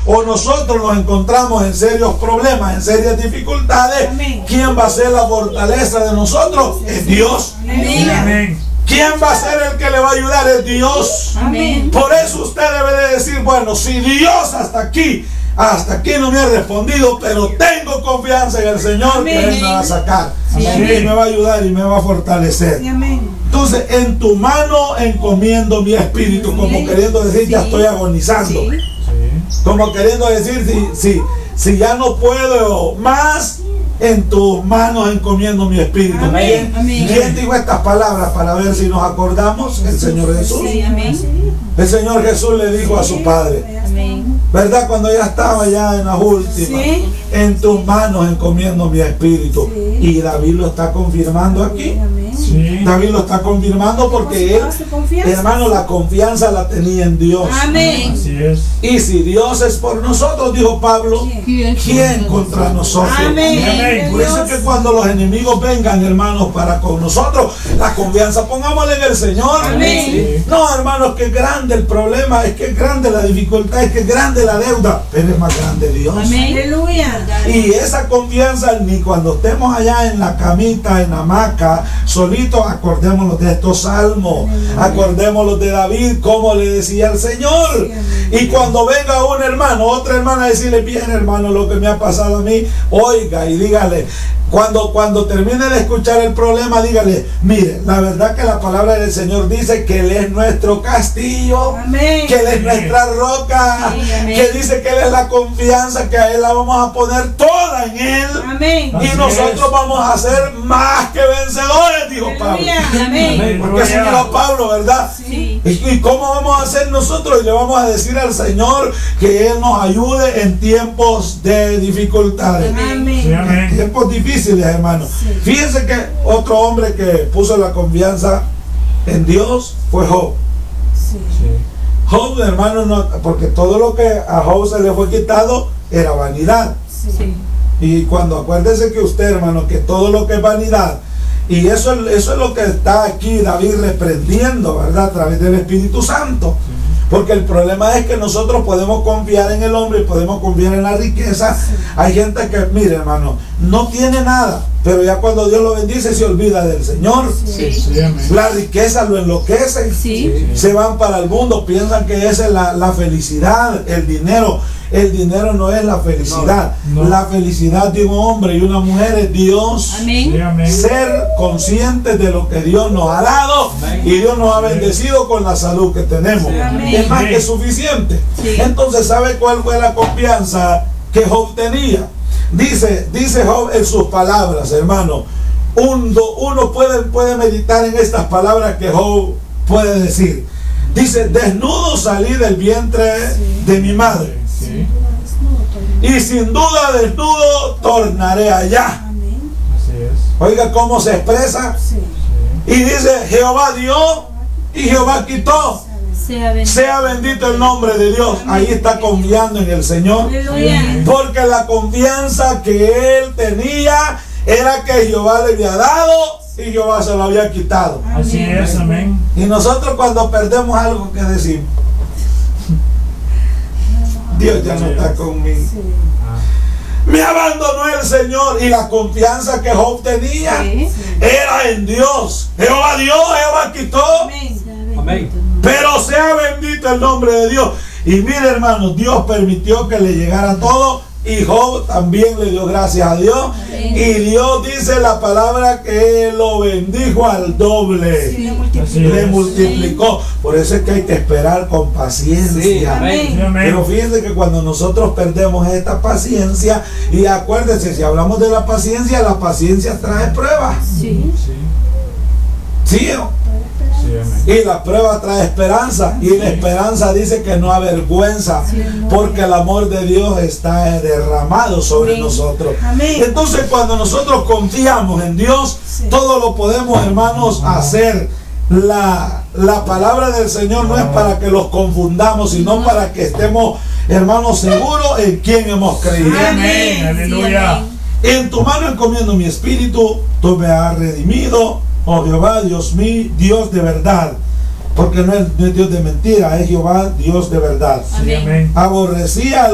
o nosotros nos encontramos en serios problemas, en serias dificultades, ¿quién va a ser la fortaleza de nosotros? Es Dios. Amén. ¿Quién va a ser el que le va a ayudar? Es Dios. Amén. Por eso usted debe de decir, bueno, si Dios hasta aquí no me ha respondido, pero tengo confianza en el Señor, que Él me va a sacar, y me va a ayudar y me va a fortalecer. Entonces, en tu mano encomiendo mi espíritu, como queriendo decir, ya estoy agonizando, como queriendo decir, si ya no puedo más, en tus manos encomiendo mi espíritu. ¿Quién dijo estas palabras? Para ver si nos acordamos. El Señor Jesús. El Señor Jesús le dijo a su Padre, ¿verdad? Cuando ya estaba ya en las últimas, en tus manos encomiendo mi espíritu. Y David lo está confirmando aquí. David lo está confirmando porque él, hermano, la confianza la tenía en Dios. Así es. Y si Dios es por nosotros, dijo Pablo, ¿quién contra nosotros? Por eso es que cuando los enemigos vengan, hermanos, para con nosotros, la confianza pongámosla en el Señor. No, hermanos, que grande el problema, es que es grande la dificultad, es que es grande la deuda, pero es más grande Dios. Y esa confianza, ni cuando estemos allá en la camita, en la hamaca, solitos, acordémonos de estos salmos, acordémonos de David, como le decía al Señor. Y cuando venga un hermano, otra hermana, a decirle, bien hermano, lo que me ha pasado a mí, oiga y dígale, cuando termine de escuchar el problema, dígale, mire, la verdad que la palabra del Señor dice que Él es nuestro castillo, que Él es nuestra roca, que dice que Él es la confianza, que a Él la vamos a poner toda en Él, y nosotros vamos a ser más que vencedores, dijo Pablo. Porque así dijo Pablo, ¿verdad? ¿Y cómo vamos a hacer nosotros? Y le vamos a decir al Señor que Él nos ayude en tiempos de dificultades, en tiempos difíciles, hermano. Fíjense que otro hombre que puso la confianza en Dios fue Job. Job, hermano, no, porque todo lo que a Job se le fue quitado era vanidad. Y cuando acuérdese que usted, hermano, que todo lo que es vanidad, y eso es lo que está aquí David reprendiendo, ¿verdad? A través del Espíritu Santo. Porque el problema es que nosotros podemos confiar en el hombre y podemos confiar en la riqueza. Hay gente que, mire hermano, no tiene nada, pero ya cuando Dios lo bendice se olvida del Señor. La riqueza lo enloquece. Se van para el mundo, piensan que esa es la felicidad, el dinero. El dinero no es la felicidad. La felicidad de un hombre y una mujer es Dios. Ser conscientes de lo que Dios nos ha dado y Dios nos ha bendecido con la salud que tenemos. Es más que suficiente. Entonces, ¿sabe cuál fue la confianza que Job tenía? Dice Job en sus palabras, hermano. Uno puede meditar en estas palabras que Job puede decir. Dice, desnudo salí del vientre de mi madre. Y sin duda desnudo tornaré allá. Oiga cómo se expresa. Y dice, Jehová dio y Jehová quitó. Sea bendito el nombre de Dios. Ahí está confiando en el Señor. Porque la confianza que él tenía era que Jehová le había dado y Jehová se lo había quitado. Así es, amén. Y nosotros cuando perdemos algo, ¿qué decimos? Dios ya no está conmigo. Me abandonó el Señor. Y la confianza que Job tenía era en Dios. Jehová dio, Jehová quitó. Amén. Pero sea bendito el nombre de Dios. Y mire hermano, Dios permitió que le llegara todo. Y Job también le dio gracias a Dios. Y Dios dice la palabra que lo bendijo al doble. Le multiplicó. Por eso es que hay que esperar con paciencia. Pero fíjense que cuando nosotros perdemos esta paciencia, y acuérdense, si hablamos de la paciencia trae pruebas. Y la prueba trae esperanza. Y la esperanza dice que no avergüenza, porque el amor de Dios está derramado sobre nosotros. Entonces cuando nosotros confiamos en Dios, todo lo podemos, hermanos, hacer. La palabra del Señor no es para que los confundamos, sino para que estemos, hermanos, seguros en quien hemos creído. Aleluya. En tu mano encomiendo mi espíritu, tú me has redimido. Oh Jehová, Dios mío, Dios de verdad, porque no es Dios de mentira, es Jehová, Dios de verdad. Amén. Aborrecía